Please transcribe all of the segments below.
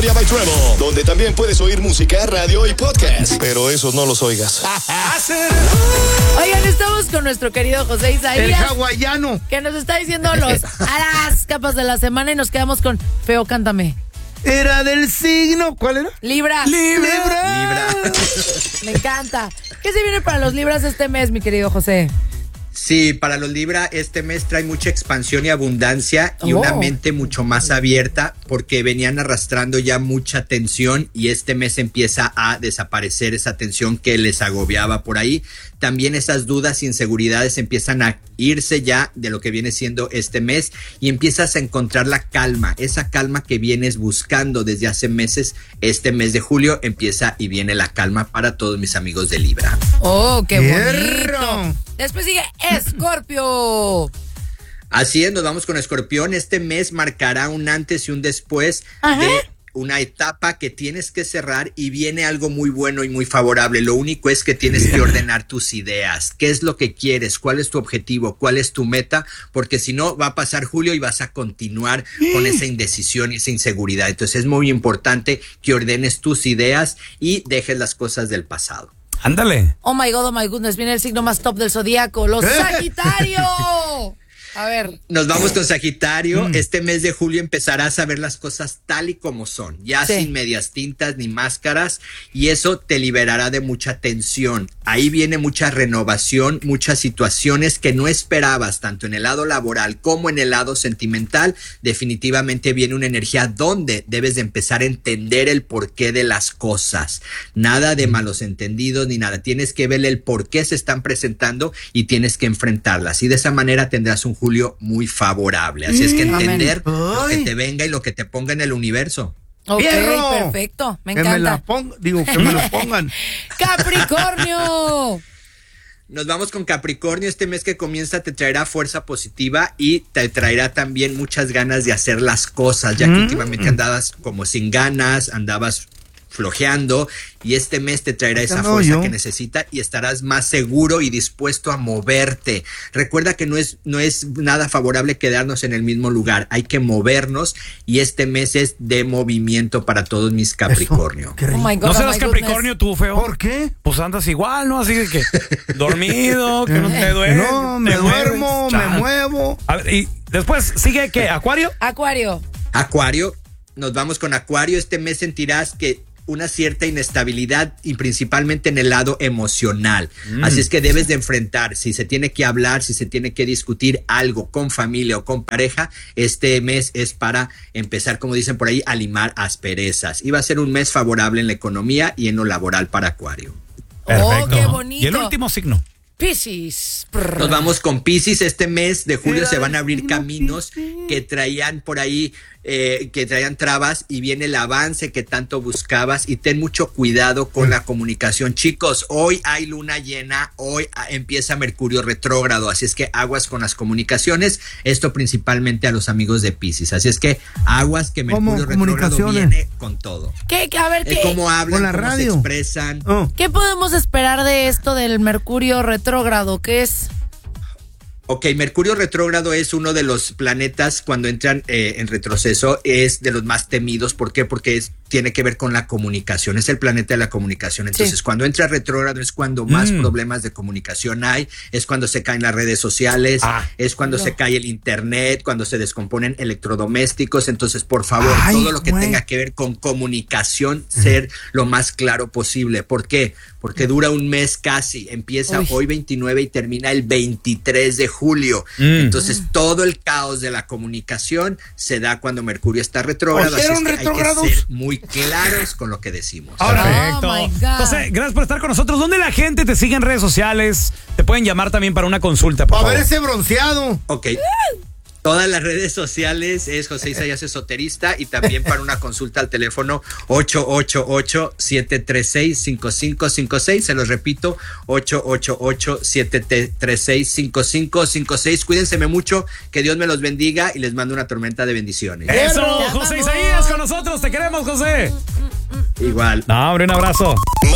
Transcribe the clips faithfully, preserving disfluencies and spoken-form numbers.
by Treble, donde también puedes oír música, radio y podcast. Pero esos no los oigas. Oigan, estamos con nuestro querido José Isaías. El hawaiano. Que nos está diciendo los a las capas de la semana y nos quedamos con Feo, cántame. Era del signo, ¿cuál era? Libra. Libra. Libra. Me encanta. ¿Qué se viene para los Libras este mes, mi querido José? Sí, para los Libra este mes trae mucha expansión y abundancia y Oh. una mente mucho más abierta porque venían arrastrando ya mucha tensión y este mes empieza a desaparecer esa tensión que les agobiaba por ahí. También esas dudas y inseguridades empiezan a irse ya de lo que viene siendo este mes y empiezas a encontrar la calma, esa calma que vienes buscando desde hace meses. Este mes de julio empieza y viene la calma para todos mis amigos de Libra. Oh, qué Hierro. bonito. Después sigue Escorpio. Así es, nos vamos con Escorpión. Este mes marcará un antes y un después Ajá. de una etapa que tienes que cerrar y viene algo muy bueno y muy favorable. Lo único es que tienes que ordenar tus ideas. ¿Qué es lo que quieres? ¿Cuál es tu objetivo? ¿Cuál es tu meta? Porque si no, va a pasar julio y vas a continuar con esa indecisión y esa inseguridad. Entonces es muy importante que ordenes tus ideas y dejes las cosas del pasado. Ándale. Oh my God, oh my goodness, viene el signo más top del zodiaco, los Sagitario. A ver. Nos vamos con Sagitario. Mm. Este mes de julio empezarás a ver las cosas tal y como son, ya Sí. sin medias tintas ni máscaras, y eso te liberará de mucha tensión. Ahí viene mucha renovación, muchas situaciones que no esperabas, tanto en el lado laboral como en el lado sentimental. Definitivamente viene una energía donde debes de empezar a entender el porqué de las cosas. Nada de malos entendidos ni nada. Tienes que ver el por qué se están presentando y tienes que enfrentarlas. Y de esa manera tendrás un julio muy favorable. Así es que Mm, entender amén. lo que Ay. te venga y lo que te ponga en el universo. Ok, ¡Fierro! perfecto, me Que me la encanta. pongan, digo, que me lo pongan. Capricornio. Nos vamos con Capricornio. Este mes que comienza te traerá fuerza positiva y te traerá también muchas ganas de hacer las cosas, ya que Mm. últimamente andabas como sin ganas, andabas flojeando, y este mes te traerá esa No, fuerza yo. que necesita y estarás más seguro y dispuesto a moverte. Recuerda que no es, no es nada favorable quedarnos en el mismo lugar, hay que movernos y este mes es de movimiento para todos mis Capricornio. Qué Oh rico. my God, ¿No oh serás my Capricornio tú, Feo? ¿Por qué? Pues andas igual, ¿no? Así que dormido, que no te duele. No, me duermo, me muevo. A ver, y después sigue, ¿qué? ¿Acuario? Acuario. Acuario, nos vamos con Acuario. Este mes sentirás que una cierta inestabilidad y principalmente en el lado emocional. Mm. Así es que debes de enfrentar, si se tiene que hablar, si se tiene que discutir algo con familia o con pareja, este mes es para empezar, como dicen por ahí, a limar asperezas. Y va a ser un mes favorable en la economía y en lo laboral para Acuario. Oh, qué bonito. Y el último signo. Piscis. Nos vamos con Piscis. Este mes de julio Era se van a el abrir signo caminos Piscis. que traían por ahí, eh, que traían trabas, y viene el avance que tanto buscabas, y ten mucho cuidado con la comunicación. Chicos, hoy hay luna llena, hoy ah, empieza Mercurio retrógrado, así es que aguas con las comunicaciones, esto principalmente a los amigos de Piscis, así es que aguas que ¿Cómo Mercurio retrógrado comunicaciones? viene con todo. ¿Qué, a ver, Eh, ¿qué, cómo hablan, Con la cómo radio. se expresan. Oh. ¿qué podemos esperar de esto del Mercurio retrógrado? ¿Qué es? Ok, Mercurio retrógrado es uno de los planetas cuando entran eh, en retroceso, es de los más temidos. ¿Por qué? Porque es, tiene que ver con la comunicación, es el planeta de la comunicación. Entonces, Sí. cuando entra retrógrado es cuando más Mm. problemas de comunicación hay, es cuando se caen las redes sociales, Ah. es cuando No. se cae el internet, cuando se descomponen electrodomésticos. Entonces, por favor, Ay, todo lo que güey. tenga que ver con comunicación, ser lo más claro posible. ¿Por qué? Porque dura un mes casi, empieza Uy. hoy veintinueve y termina el veintitrés de julio. Mm. Entonces todo el caos de la comunicación se da cuando Mercurio está retrógrado, así es ¿Oyeron que hay que retrógrados? ser muy claros con lo que decimos. Perfecto. Oh, my God. José, gracias por estar con nosotros. ¿Dónde la gente te sigue en redes sociales? Te pueden llamar también para una consulta, por A favor. ver ese bronceado. Ok. Todas las redes sociales es José Isaías Esoterista, y también para una consulta al teléfono ocho ocho ocho, siete tres seis, cinco cinco cinco seis. Se los repito, ocho ocho ocho, siete tres seis, cinco cinco cinco seis. Cuídense mucho, que Dios me los bendiga y les mando una tormenta de bendiciones. Eso, Te José amamos. Isaías con nosotros. Te queremos, José. Igual. No, hombre, un abrazo. Más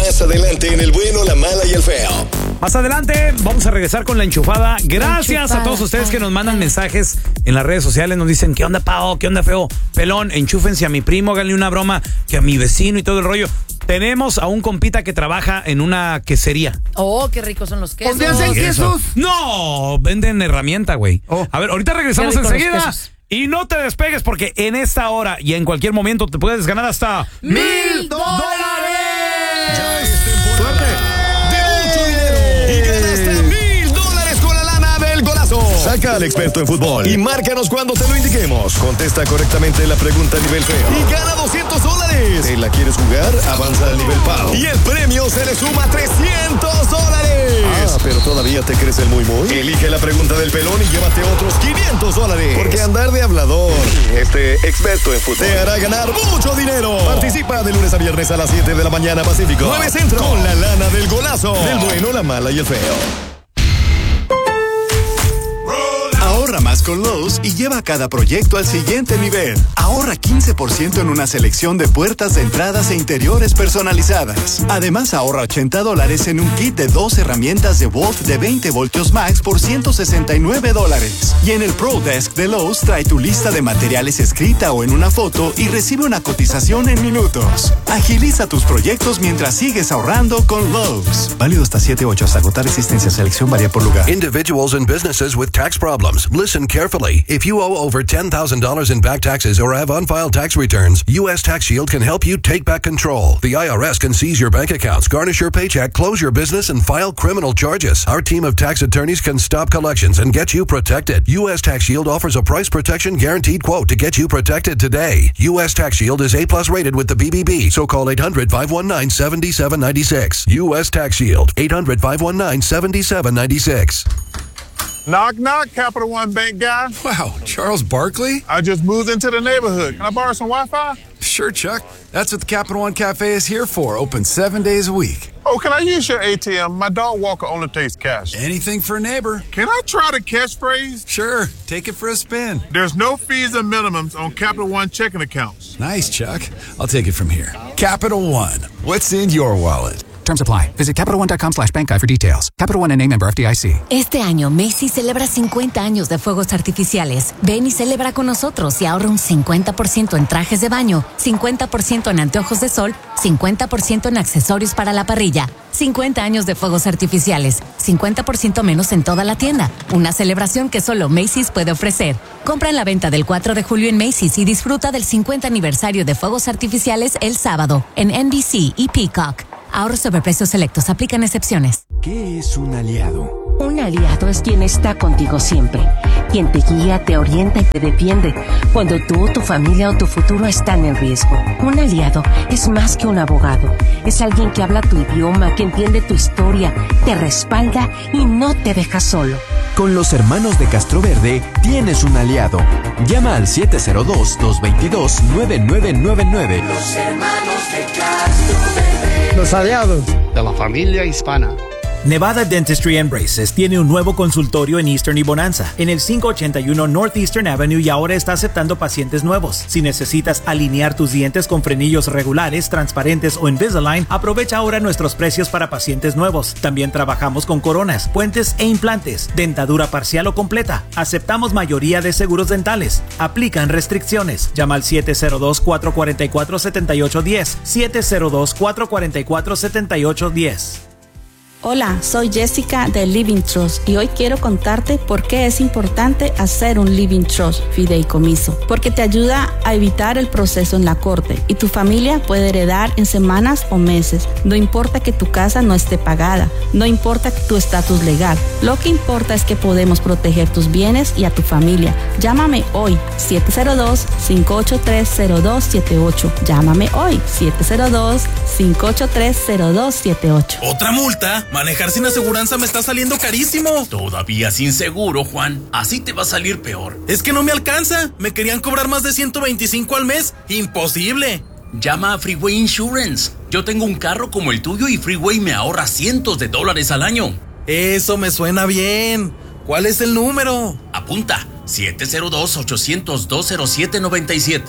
Más adelante en El Bueno, la Mala y el Feo. Más adelante vamos a regresar con la enchufada. Gracias enchufada. a todos ustedes que nos mandan mensajes en las redes sociales. Nos dicen, ¿qué onda, Pao? ¿Qué onda, Feo? Pelón, enchúfense a mi primo, háganle una broma, que a mi vecino y todo el rollo. Tenemos a un compita que trabaja en una quesería. Oh, qué ricos son los quesos. ¿Dónde hacen quesos? No, venden herramienta, güey. Oh. A ver, ahorita regresamos Qué rico los enseguida. quesos. Y no te despegues porque en esta hora y en cualquier momento te puedes ganar hasta ¡Mil dólares! Ya es temporada de mucho dinero y gana hasta mil dólares con la lana del golazo. Saca al experto en fútbol y márcanos cuando te lo indiquemos. Contesta correctamente la pregunta a nivel Feo y gana doscientos dólares. ¿Te la quieres jugar? Avanza al nivel Pau y el premio se le suma trescientos dólares. Ah, pero todavía te crees el muy muy. Elige la pregunta del pelón y llévate otros quinientos dólares. Porque andar de hablador, este experto en fútbol, te hará ganar mucho dinero. Participa de lunes a viernes a las siete de la mañana Pacífico, nueve Centro, con la lana del golazo, del bueno, la mala y el feo. Ahorra más con Lowe's y lleva cada proyecto al siguiente nivel. Ahorra quince por ciento en una selección de puertas de entradas e interiores personalizadas. Además, ahorra ochenta dólares en un kit de dos herramientas de Volt de veinte voltios max por ciento sesenta y nueve dólares. Y en el Pro Desk de Lowe's trae tu lista de materiales escrita o en una foto y recibe una cotización en minutos. Agiliza tus proyectos mientras sigues ahorrando con Lowe's. Válido hasta siete ocho hasta agotar existencia. Selección varía por lugar. Individuals and businesses with tax problems. Listen carefully. If you owe over ten thousand dollars in back taxes or have unfiled tax returns, U S Tax Shield can help you take back control. The I R S can seize your bank accounts, garnish your paycheck, close your business, and file criminal charges. Our team of tax attorneys can stop collections and get you protected. U S Tax Shield offers a price protection guaranteed quote to get you protected today. U S Tax Shield is A plus rated with the B B B, so call eight hundred, five one nine, seven seven nine six. U S Tax Shield, eight hundred, five one nine, seven seven nine six. Knock, knock, Capital One Bank guy. Wow, Charles Barkley? I just moved into the neighborhood. Can I borrow some Wi-Fi? Sure, Chuck. That's what the Capital One Cafe is here for, open seven days a week. Oh, can I use your A T M? My dog Walker only takes cash. Anything for a neighbor. Can I try the catchphrase? Sure, take it for a spin. There's no fees and minimums on Capital One checking accounts. Nice, Chuck. I'll take it from here. Capital One, what's in your wallet? Terms apply. Visit Capital One dot com slash bank guide for details. Capital One N A member F D I C. Este año Macy's celebra cincuenta años de fuegos artificiales. Ven y celebra con nosotros y ahorra un cincuenta por ciento en trajes de baño, cincuenta por ciento en anteojos de sol, cincuenta por ciento en accesorios para la parrilla. cincuenta años de fuegos artificiales, cincuenta por ciento menos en toda la tienda. Una celebración que solo Macy's puede ofrecer. Compra en la venta del cuatro de julio en Macy's y disfruta del cincuenta aniversario de fuegos artificiales el sábado en N B C y Peacock. Ahorros sobre precios selectos. Aplican excepciones. ¿Qué es un aliado? Un aliado es quien está contigo siempre, quien te guía, te orienta y te defiende cuando tú, tu familia o tu futuro están en riesgo. Un aliado es más que un abogado, es alguien que habla tu idioma, que entiende tu historia, te respalda y no te deja solo. Con los hermanos de Castroverde tienes un aliado. Llama al siete cero dos, dos dos dos, nueve nueve nueve nueve. Los hermanos de Castroverde. Los aliados de la familia hispana. Nevada Dentistry and Braces tiene un nuevo consultorio en Eastern y Bonanza, en el quinientos ochenta y uno Northeastern Avenue, y ahora está aceptando pacientes nuevos. Si necesitas alinear tus dientes con frenillos regulares, transparentes o Invisalign, aprovecha ahora nuestros precios para pacientes nuevos. También trabajamos con coronas, puentes e implantes, dentadura parcial o completa. Aceptamos mayoría de seguros dentales. Aplican restricciones. Llama al siete cero dos, cuatro cuatro cuatro, siete ocho uno cero, siete cero dos, cuatro cuatro cuatro, siete ocho uno cero. Hola, soy Jessica de Living Trust y hoy quiero contarte por qué es importante hacer un Living Trust fideicomiso. Porque te ayuda a evitar el proceso en la corte y tu familia puede heredar en semanas o meses. No importa que tu casa no esté pagada, no importa tu estatus legal. Lo que importa es que podemos proteger tus bienes y a tu familia. Llámame hoy, siete cero dos, cinco ocho tres, cero dos siete ocho. Llámame hoy, siete cero dos, cinco ocho tres, cero dos siete ocho. ¿Otra multa? Manejar sin aseguranza me está saliendo carísimo. Todavía sin seguro, Juan. Así te va a salir peor. Es que no me alcanza. Me querían cobrar más de ciento veinticinco al mes. ¡Imposible! Llama a Freeway Insurance. Yo tengo un carro como el tuyo y Freeway me ahorra cientos de dólares al año. Eso me suena bien. ¿Cuál es el número? Apunta. siete cero dos, ocho cero dos, cero siete nueve siete.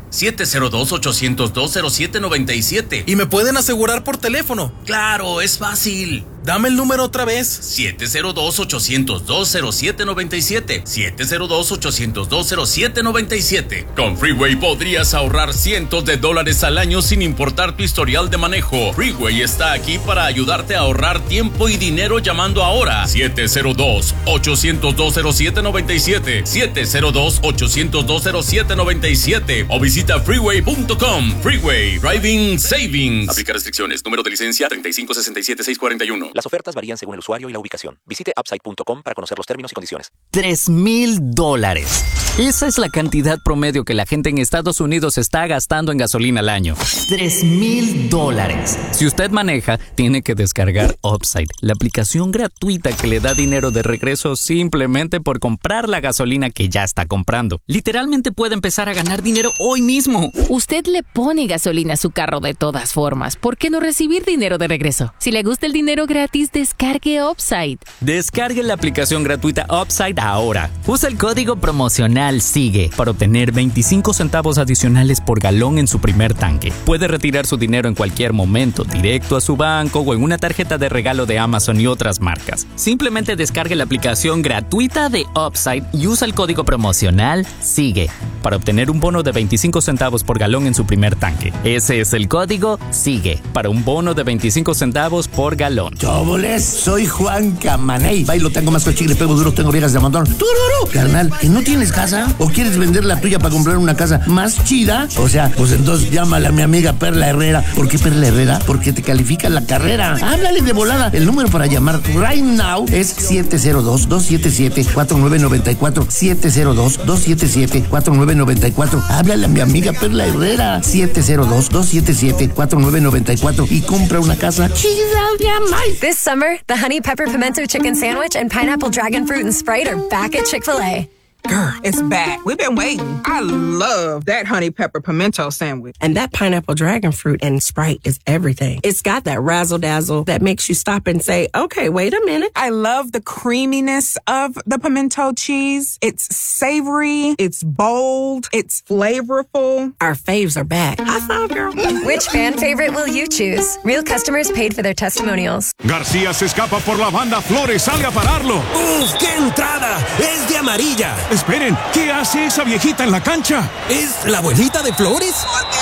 siete cero dos, ocho cero dos, cero siete nueve siete. ¿Y me pueden asegurar por teléfono? Claro, es fácil. Dame el número otra vez. siete cero dos, ocho cero dos, cero siete nueve siete. siete cero dos, ocho cero dos, cero siete nueve siete. Con Freeway podrías ahorrar cientos de dólares al año sin importar tu historial de manejo. Freeway está aquí para ayudarte a ahorrar tiempo y dinero llamando ahora. siete cero dos, ocho cero dos, cero siete nueve siete. siete cero dos, ocho cero dos, cero siete nueve siete. O visita freeway punto com. Freeway. Driving Savings. Aplica restricciones. Número de licencia treinta y cinco sesenta y siete, seiscientos cuarenta y uno. Las ofertas varían según el usuario y la ubicación. Visite upside punto com para conocer los términos y condiciones. Tres mil dólares. Esa es la cantidad promedio que la gente en Estados Unidos está gastando en gasolina al año. Tres mil dólares. Si usted maneja, tiene que descargar Upside, la aplicación gratuita que le da dinero de regreso simplemente por comprar la gasolina que ya está comprando. Literalmente puede empezar a ganar dinero hoy mismo. Usted le pone gasolina a su carro de todas formas. ¿Por qué no recibir dinero de regreso? Si le gusta el dinero gratis, descargue Upside. Descargue la aplicación gratuita Upside ahora. Usa el código promocional SIGUE para obtener veinticinco centavos adicionales por galón en su primer tanque. Puede retirar su dinero en cualquier momento, directo a su banco o en una tarjeta de regalo de Amazon y otras marcas. Simplemente descargue la aplicación gratuita de Upside y usa el código promocional SIGUE para obtener un bono de veinticinco centavos por galón en su primer tanque. Ese es el código SIGUE para un bono de veinticinco centavos por galón. ¡Choboles! Soy Juan Camaney. Bailo, tengo más cochile, pego duro, tengo viejas de montón. ¡Tururú! Carnal, ¿que no tienes casa? ¿O quieres vender la tuya para comprar una casa más chida? O sea, pues entonces llámale a mi amiga Perla Herrera. ¿Por qué Perla Herrera? Porque te califica la carrera. Háblale de volada. El número para llamar right now es siete cero dos, dos siete siete, cuatro nueve nueve cuatro. siete cero dos, dos siete siete, cuatro nueve nueve cuatro. Háblale a mi amiga Perla Herrera. siete cero dos, dos siete siete, cuatro nueve nueve cuatro y compra una casa chida de amar. This summer, the Honey Pepper Pimento Chicken Sandwich and Pineapple Dragon Fruit and Sprite are back at Chick-fil-A. Girl, it's back. We've been waiting. I love that honey pepper pimento sandwich. And that pineapple dragon fruit and Sprite is everything. It's got that razzle dazzle that makes you stop and say, okay, wait a minute. I love the creaminess of the pimento cheese. It's savory. It's bold. It's flavorful. Our faves are back. High five, girl. Which fan favorite will you choose? Real customers paid for their testimonials. García se escapa por la banda. Flores sale a pararlo. ¡Uf, qué entrada! Es de amarilla. Esperen, ¿qué hace esa viejita en la cancha? ¿Es la abuelita de Flores?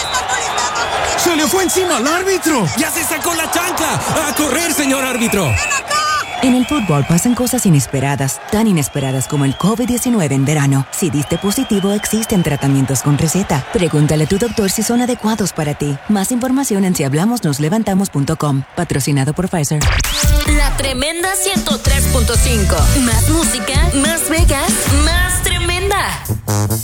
¡Se le fue encima al árbitro! ¡Ya se sacó la chancla! ¡A correr, señor árbitro! En el fútbol pasan cosas inesperadas, tan inesperadas como el COVID diecinueve en verano. Si diste positivo, existen tratamientos con receta. Pregúntale a tu doctor si son adecuados para ti. Más información en si hablamos nos levantamos punto com. Patrocinado por Pfizer. La Tremenda ciento tres punto cinco. Más música, más Vegas, más tremenda.